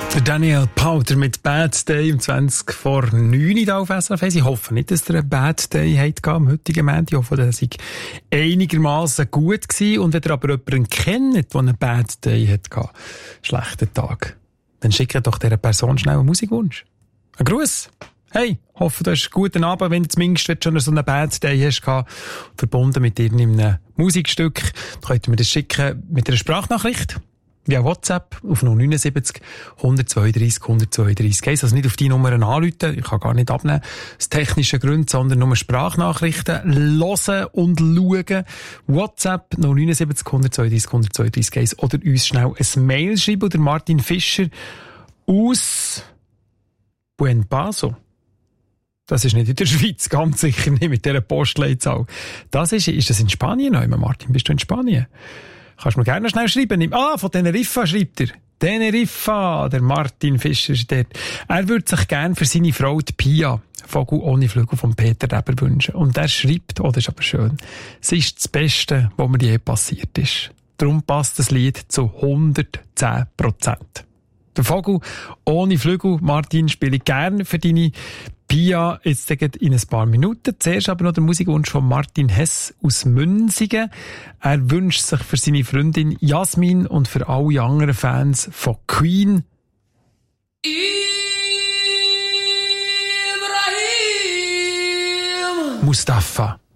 Daniel Powter mit Bad Day um 20 vor 9 Uhr auf SRF. Ich hoffe nicht, dass ihr einen Bad Day habt am heutigen Montag. Ich hoffe, dass es einigermaßen gut war. Und wenn ihr aber jemanden kennt, der einen Bad Day hatte, schlechten Tag, dann schickt doch dieser Person schnell einen Musikwunsch. Ein Gruß. Hey, hoffe, du hast einen guten Abend, wenn du zumindest schon so einen Bad Day hast, verbunden mit irgendeinem Musikstück. Dann könnt ihr mir das schicken mit einer Sprachnachricht. Via WhatsApp auf 079 132 132. Gehst also nicht auf die Nummern anrufen, ich kann gar nicht abnehmen, aus technischen Gründen, sondern nur Sprachnachrichten hören und schauen. WhatsApp 079 132 132. Gehst oder uns schnell ein Mail schreiben. Oder Martin Fischer aus Buen Paso. Das ist nicht in der Schweiz, ganz sicher nicht mit dieser Postleitzahl. Das ist das in Spanien? Martin, bist du in Spanien? Kannst du mir gerne schnell schreiben? Von Teneriffa schreibt er. Teneriffa, der Martin Fischer ist dort. Er würde sich gerne für seine Frau, die Pia, Vogel ohne Flügel von Peter Reber wünschen. Und er schreibt, das ist aber schön, es ist das Beste, was mir je passiert ist. Darum passt das Lied zu 110%. Der Vogel ohne Flügel, Martin, spiele ich gerne für deine Pia jetzt in ein paar Minuten. Zuerst aber noch der Musikwunsch von Martin Hess aus Münzigen. Er wünscht sich für seine Freundin Jasmin und für alle anderen Fans von Queen Ibrahim Mustafa.